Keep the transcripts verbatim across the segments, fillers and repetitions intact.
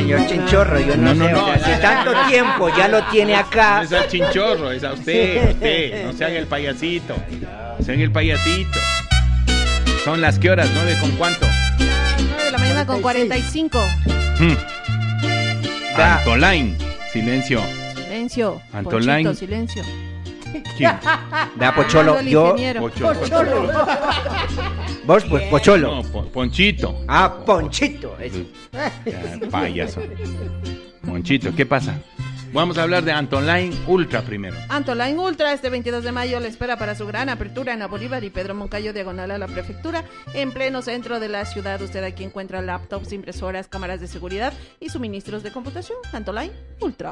señor Chinchorro, yo no, No, sé, no, o no, sea, si no, tanto no, no. tiempo ya lo tiene acá. No es al Chinchorro, es a usted, a usted. No se haga el payasito. No se haga el payasito. Son las que horas, ¿nueve con cuánto? Las nueve de la mañana con cuarenta y cinco. Hmm. Antolain, silencio. Silencio. Antolain. Ponchito, silencio. ¿Quién? Vea, Pocholo, Hablando el yo... ingeniero. Pocholo. Vos, pues, Pocholo. No, po- Ponchito. Ah, Ponchito. eso. Ya, payaso. Ponchito, ¿qué pasa? Vamos a hablar de Antolain Ultra primero. Antolain Ultra, este veintidós de mayo le espera para su gran apertura en la Bolívar y Pedro Moncayo, diagonal a la prefectura, en pleno centro de la ciudad. Usted aquí encuentra laptops, impresoras, cámaras de seguridad y suministros de computación. Antolain Ultra.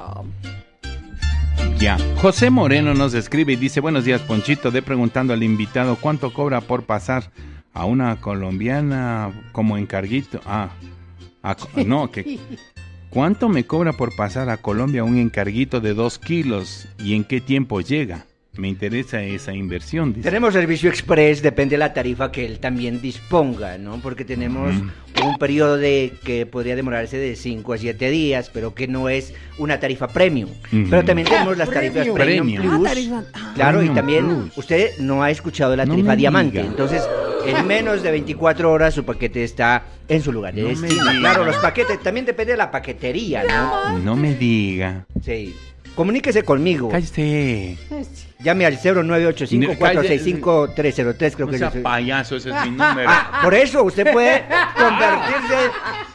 Ya. José Moreno nos escribe y dice: buenos días, Ponchito, de preguntando al invitado cuánto cobra por pasar a una colombiana como encarguito. Ah, a, no, que... ¿Cuánto me cobra por pasar a Colombia un encarguito de dos kilos y en qué tiempo llega? Me interesa esa inversión. Dice. Tenemos servicio express, depende de la tarifa que él también disponga, ¿no? Porque tenemos mm. un periodo de que podría demorarse de cinco a siete días, pero que no es una tarifa premium. Mm. Pero también tenemos ah, las tarifas premium, premium plus. Ah, tarifa. Ah. Claro, premium y también plus. Usted no ha escuchado la no tarifa diamante, diga. Entonces en menos de veinticuatro horas su paquete está en su lugar de no destino. Claro, los paquetes también depende de la paquetería, ¿no? No me diga. Sí. Comuníquese conmigo. Cállese. Llame al cero nueve ocho cinco, cuatro seis cinco, tres cero tres, creo no que sea es. payaso, ese es mi número. Ah, por eso usted puede convertirse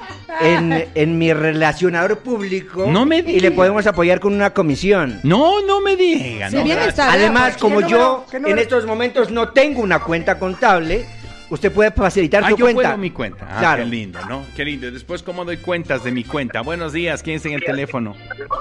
en, en mi relacionador público. No me diga. Y le podemos apoyar con una comisión. No, no me diga. Si No, bien está, además, como yo número, número? en estos momentos no tengo una cuenta contable, usted puede facilitar ah, su yo cuenta. puedo mi cuenta. Ah, claro. Qué lindo, ¿no? Qué lindo. Después, ¿cómo doy cuentas de mi cuenta? Buenos días, ¿quién es en el teléfono?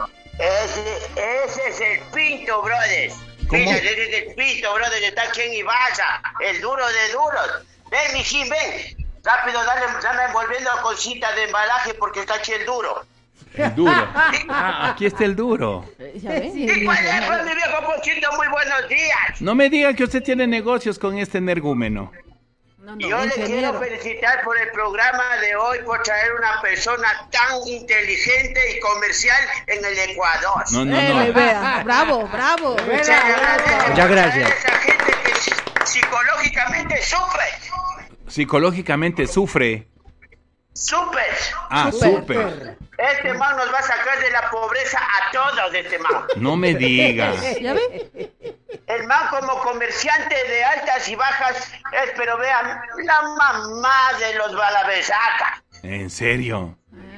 Ese, ese es el Pinto, brothers. ¿Cómo? Mira, ese es el Pinto, brothers, está aquí en Ibaza, el duro de duros. Ven, mijín, ven. Rápido, dale, dame envolviendo cosita de embalaje porque está aquí el duro. El duro. Ah, aquí está el duro. ¿Ya ves? ¿Y cuál es, pues, mi viejo Ponchito? Muy buenos días. No me diga que usted tiene negocios con este energúmeno. No, no, Yo le ingeniero. quiero felicitar por el programa de hoy, por traer una persona tan inteligente y comercial en el Ecuador. No, no, Eh, no. vea, bravo, bravo. Muchas gracias. Muchas gracias. Esa gente que psicológicamente sufre. Psicológicamente sufre. Súper. Ah, súper. Este man nos va a sacar de la pobreza a todos, este man. No me diga. ¿Ya ve? El man como comerciante de altas y bajas es, pero vean, la mamá de los balabesaca. ¿En serio?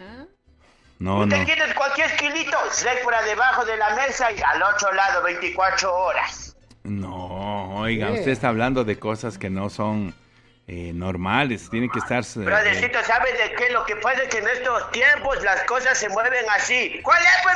No, Usted no. quiere cualquier esquilito, se por debajo de la mesa y al otro lado veinticuatro horas. No, oiga, usted está hablando de cosas que no son eh, normales. Tiene que estar... Eh, Brothercito, ¿sabe de qué? Lo que pasa es que en estos tiempos las cosas se mueven así. ¿Cuál es, pues?